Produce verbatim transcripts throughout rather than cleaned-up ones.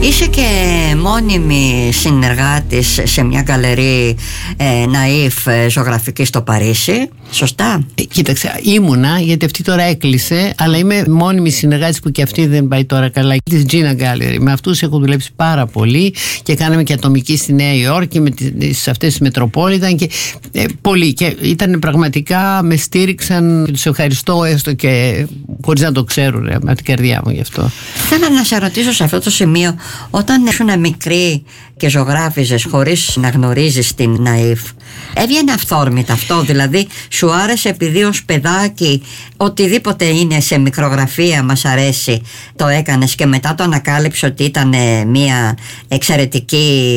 Είσαι και μόνιμη συνεργάτης σε μια γκαλερί ε, Ναΐφ ε, ζωγραφική στο Παρίσι, σωστά? Ε, κοίταξε, ήμουνα, γιατί αυτή τώρα έκλεισε, αλλά είμαι μόνιμη συνεργάτης που και αυτή δεν πάει τώρα καλά, της Gina Gallery. Με αυτούς έχω δουλέψει πάρα πολύ και κάναμε και ατομική στη Νέα Υόρκη με τις, αυτές τις Μετροπόλιταν και ε, πολύ. Και ήταν πραγματικά, με στήριξαν, τους ευχαριστώ έστω και χωρίς να το ξέρουν ε, με την καρδιά μου γι' αυτό. Θέλω να σε ρωτήσω σε αυτό το σημείο, όταν ήσουν μικρή και ζωγράφιζες χωρίς να γνωρίζεις την Ναΐφ, έβγαινε αυθόρμητα αυτό? Δηλαδή σου άρεσε επειδή ως παιδάκι οτιδήποτε είναι σε μικρογραφία μας αρέσει, το έκανες και μετά το ανακάλυψε ότι ήταν μια εξαιρετική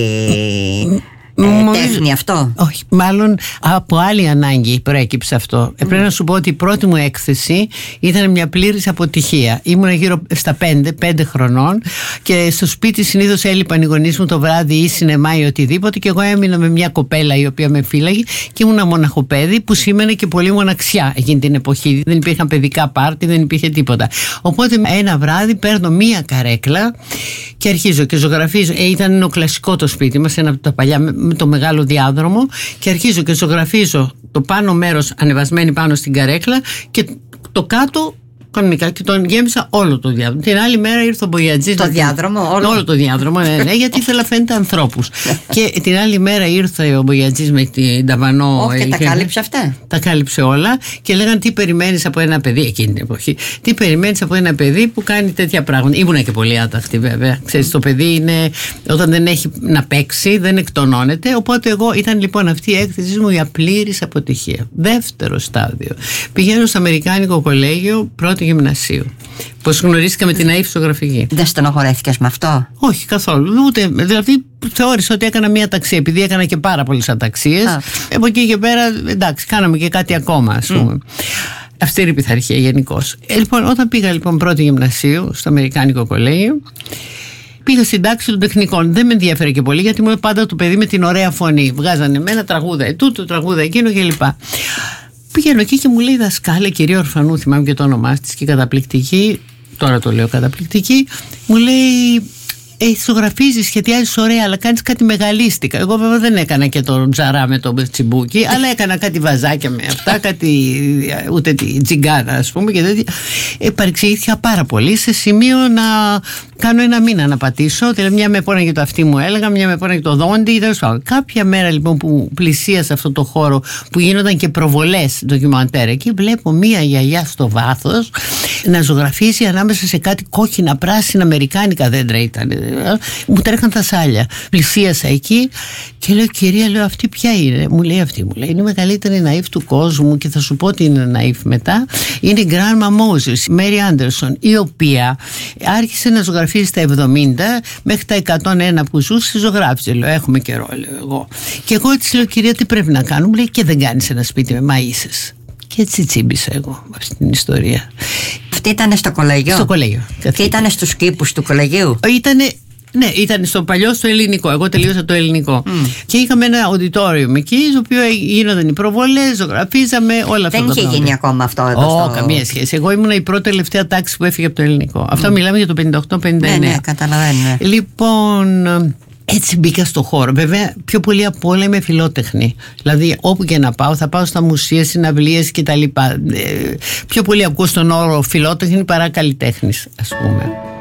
Ε, τέχνη αυτό? Όχι, μάλλον από άλλη ανάγκη προέκυψε αυτό. Mm. Ε, πρέπει να σου πω ότι η πρώτη μου έκθεση ήταν μια πλήρης αποτυχία. Ήμουν γύρω στα πέντε, πέντε χρονών και στο σπίτι συνήθως έλειπαν οι γονείς μου το βράδυ ή σινεμά ή οτιδήποτε και εγώ έμεινα με μια κοπέλα η οποία με φύλαγε και ήμουν μοναχοπέδι, που σήμαινε και πολύ μοναξιά εκείνη την εποχή. Δεν υπήρχαν παιδικά πάρτι, δεν υπήρχε τίποτα. Οπότε ένα βράδυ παίρνω μια καρέκλα και αρχίζω και ζωγραφίζω. Ε, ήταν ο κλασικό το σπίτι μας, ένα από τα παλιά με το μεγάλο διάδρομο, και αρχίζω και ζωγραφίζω το πάνω μέρος ανεβασμένη πάνω στην καρέκλα και το κάτω κανονικά, και τον γέμισα όλο το διάδρομο. Την άλλη μέρα ήρθε ο Μπογιατζής. Το διάδρομο, όλο. Όλο το διάδρομο, ναι, ναι, γιατί ήθελα φαίνεται ανθρώπους. Και την άλλη μέρα ήρθε ο Μπογιατζής με την ταβανό. Όχι, και τα κάλυψε αυτά. Τα κάλυψε όλα και λέγανε τι περιμένεις από ένα παιδί εκείνη την εποχή. Τι περιμένεις από ένα παιδί που κάνει τέτοια πράγματα. Ήμουνα και πολύ άταχτη βέβαια. Ξέρεις, το παιδί είναι, όταν δεν έχει να παίξει, δεν εκτονώνεται. Οπότε εγώ ήταν λοιπόν αυτή η έκθεση μου για πλήρης αποτυχία. Δεύτερο στάδιο. Πηγαίνω στο Αμερικάνικο Κολέγιο, πρώτη γυμνασίου. Πώς γνωρίστηκα με την Ναΐφ ζωγραφική. Δεν στενοχωρέθηκες με αυτό? Όχι, καθόλου. Ούτε, δηλαδή θεώρησα ότι έκανα μία ταξία, επειδή έκανα και πάρα πολλές αταξίες. Ah. Από εκεί και πέρα, εντάξει, κάναμε και κάτι ακόμα, ας πούμε. Mm. Αυστηρή πειθαρχία γενικώς. Ε, λοιπόν, όταν πήγα λοιπόν πρώτη γυμνασίου στο Αμερικάνικο Κολέγιο, πήγα στην τάξη των τεχνικών. Δεν με ενδιαφέρε και πολύ, γιατί ήμουν πάντα το παιδί με την ωραία φωνή. Βγάζανε με ένα τραγούδα τούτο, τραγούδα εκείνο κλπ. Πηγαίνω εκεί και μου λέει δασκάλα, κυρία Ορφανού, θυμάμαι και το όνομά της, και καταπληκτική, τώρα το λέω καταπληκτική, μου λέει ε, ζωγραφίζεις, σχεδιάζεις ωραία, αλλά κάνεις κάτι μεγαλίστικα. Εγώ βέβαια δεν έκανα και το τζαρά με το τσιμπούκι, αλλά έκανα κάτι βαζάκια με αυτά, κάτι, ούτε τη τζιγκάνα ας πούμε και τέτοια. Ε, παρεξηγήθηκα πάρα πολύ, σε σημείο να κάνω ένα μήνα να πατήσω. Δηλαδή μια με πόναγε το αυτί μου, έλεγα, μια με πόναγε το δόντι. Κάποια μέρα λοιπόν που πλησίασα αυτό το χώρο που γίνονταν και προβολές ντοκιμαντέρ, εκεί βλέπω μια γιαγιά στο βάθος να ζωγραφίζει ανάμεσα σε κάτι κόκκινα, πράσινα, αμερικάνικα δέντρα ήταν. Μου τρέχαν τα σάλια. Πλησίασα εκεί και λέω, κυρία, λέω, αυτή ποια είναι? Μου λέει αυτή, μου λέει, είναι η μεγαλύτερη Ναΐφ του κόσμου και θα σου πω τι είναι Ναΐφ μετά. Είναι η Grandma Moses, Mary Anderson, η οποία άρχισε να ζωγραφίζει στα εβδομήντα μέχρι τα εκατόν ένα που ζούσε, ζωγράφιζε. Λέω, έχουμε καιρό, λέω εγώ. Και εγώ έτσι λέω, κυρία, τι πρέπει να κάνω? Μου λέει, και δεν κάνεις ένα σπίτι με μαΐσες? Και έτσι τσίμπησα εγώ αυτή την ιστορία. Αυτή ήταν στο κολέγιο? Στο κολέγιο. Και ήταν στους κήπους του κολεγίου? Ήτανε, ναι, ήταν στο παλιό, στο ελληνικό. Εγώ τελείωσα το ελληνικό. Mm. Και είχαμε ένα auditorium εκεί, στο οποίο γίνονταν οι προβολές, ζωγραφίζαμε, όλα αυτά. Δεν είχε γίνει ακόμα αυτό εδώ? Όχι, στο... καμία σχέση. Εγώ ήμουν η πρώτη τελευταία τάξη που έφυγε από το ελληνικό. Mm. Αυτό μιλάμε για το πενήντα οκτώ πενήντα εννέα. Ναι, ναι, καταλαβαίνω. Λοιπόν, έτσι μπήκα στο χώρο. Βέβαια, πιο πολύ απ' όλα είμαι φιλότεχνη. Δηλαδή, όπου και να πάω, θα πάω στα μουσεία, συναυλίες κτλ. Ε, πιο πολύ ακούω στον όρο φιλότεχνη παρά καλλιτέχνης, ας πούμε.